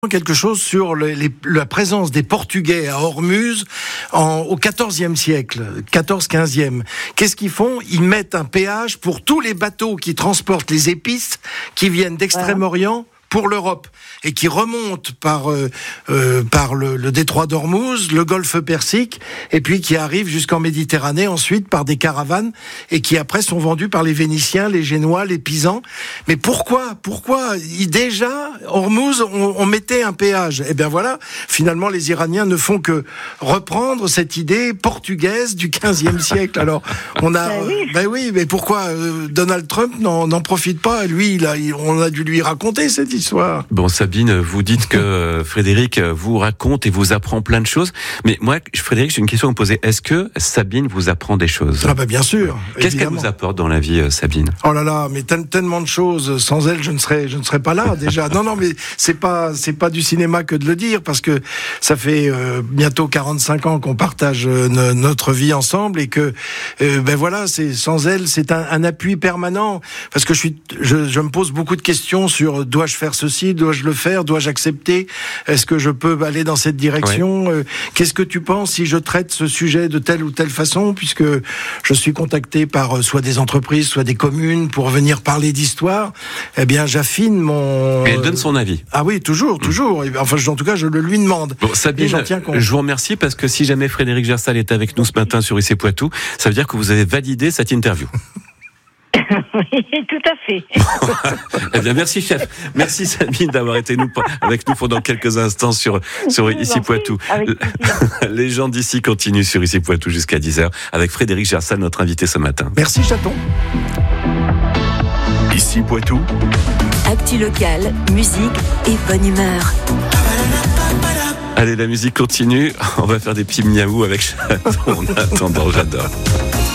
Quelque chose sur la présence des Portugais à Ormuz au XIVe siècle, 14-15e. Qu'est-ce qu'ils font ? Ils mettent un péage pour tous les bateaux qui transportent les épices qui viennent d'Extrême-Orient pour l'Europe et qui remontent par le détroit d'Ormuz, le golfe Persique, et puis qui arrivent jusqu'en Méditerranée ensuite par des caravanes et qui après sont vendus par les Vénitiens, les Génois, les Pisans. Mais pourquoi déjà Ormuz on mettait un péage ? Eh bien voilà, finalement les Iraniens ne font que reprendre cette idée portugaise du XVe siècle. Alors on a, mais pourquoi Donald Trump n'en profite pas ? Lui, on a dû lui raconter cette histoire. Bon, Sabine, vous dites que Frédéric vous raconte et vous apprend plein de choses. Mais moi, Frédéric, j'ai une question à vous poser. Est-ce que Sabine vous apprend des choses ? Ah bien sûr. Qu'est-ce qu'elle vous apporte dans la vie, Sabine ? Oh là là, mais tellement de choses. Sans elle, je ne serais pas là déjà. Non, mais c'est pas du cinéma que de le dire, parce que ça fait bientôt 45 ans qu'on partage notre vie ensemble et que sans elle, c'est un appui permanent. Parce que je me pose beaucoup de questions sur dois-je faire ceci, dois-je le faire, dois-je accepter, est-ce que je peux aller dans cette direction, qu'est-ce que tu penses si je traite ce sujet de telle ou telle façon, puisque je suis contacté par soit des entreprises, soit des communes pour venir parler d'histoire, eh bien j'affine mon... Et elle donne son avis. Ah oui, toujours. Enfin, en tout cas, je le lui demande. Bon, Sabine, je vous remercie parce que si jamais Frédéric Gersal est avec nous ce matin sur IC Poitou, ça veut dire que vous avez validé cette interview. Oui, tout à fait. Eh bien, merci chef. Merci Sabine d'avoir été avec nous pendant quelques instants sur IC Poitou. Les gens d'ici continuent sur IC Poitou jusqu'à 10h avec Frédéric Gersal, notre invité ce matin. Merci chaton. IC Poitou. Actu locale, musique et bonne humeur. Allez, la musique continue. On va faire des petits miaou avec chaton. En attendant, j'adore.